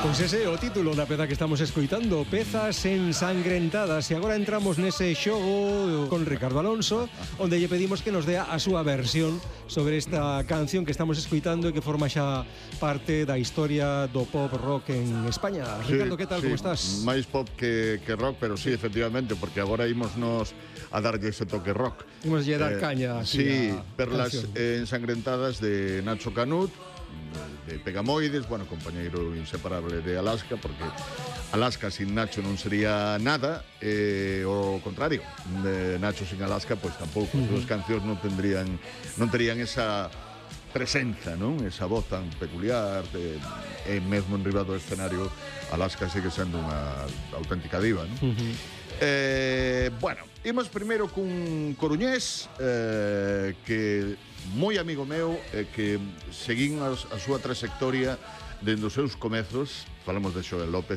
Pois ese é o título da peza que estamos escoitando, Pezas ensangrentadas. E agora entramos nese xogo con Ricardo Alonso, onde lle pedimos que nos dea a súa versión sobre esta canción que estamos escoitando e que forma xa parte da historia do pop rock en España. Ricardo, que tal, como estás? Máis pop que rock, pero sí, efectivamente, porque agora ímonos a darlle ese toque rock. Imos lle dar caña aquí. Sí, Perlas ensangrentadas de Nacho Canut, de Pegamoides, bueno, compañeiro inseparable de Alaska, porque Alaska sin Nacho non sería nada, o contrario, de Nacho sin Alaska, pois tampouco. As dúas cancións non terían esa presenza, non? Esa voz tan peculiar, e mesmo en riba do escenario Alaska sigue sendo unha auténtica diva, non? Bueno, imos primeiro cun coruñés que moi amigo meu, que seguín a súa trayectoria dende os seus comezos. Falamos de Xoel López.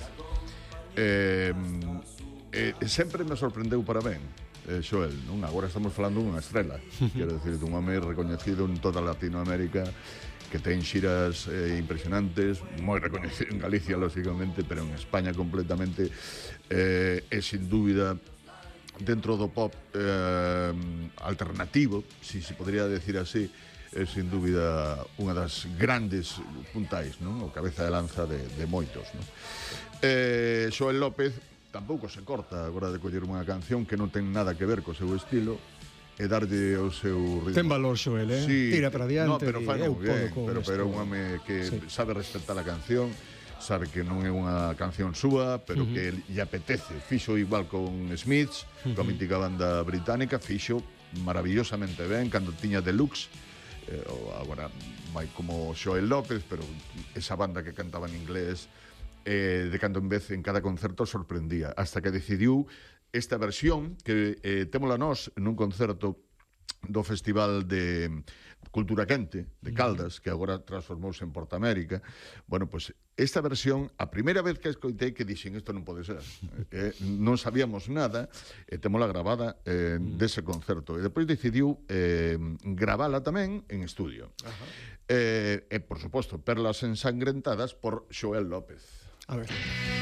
Sempre me sorprendeu para ben Xoel, non? Agora estamos falando dunha estrela, quero decir, dun home recoñecido en toda Latinoamérica, que ten xiras impresionantes, moi recoñecido en Galicia, lógicamente, pero en España completamente, é sin dúbida dentro do pop alternativo, si se podría decir así, é sin dúbida unha das grandes puntais, non? O cabeza de lanza de moitos, non? Xoel López tampouco se corta agora de coller unha canción que non ten nada que ver co seu estilo e darlle o seu ritmo. Ten valor, Xoel, Sí, tira para diante. No, pero fai moi ben, pero un home que sabe respetar a canción, sabe que non é unha canción súa, pero que lle apetece. Fixo igual con Smiths, coa mítica banda británica, fixo maravillosamente ben cando tiña Deluxe, agora vai como Xoel López, pero esa banda que cantaba en inglés, de cando en vez en cada concerto sorprendía, hasta que decidiu esta versión que témola nós nun concerto do Festival de Cultura Quente de Caldas, que agora transformouse en Portamérica. Bueno, pois esta versión, a primeira vez que escoitei, que dixen, isto non pode ser, non sabíamos nada, témola gravada dese concerto, e depois decidiu gravala tamén en estudio. E, por suposto, Perlas ensangrentadas por Xoel López. A ver.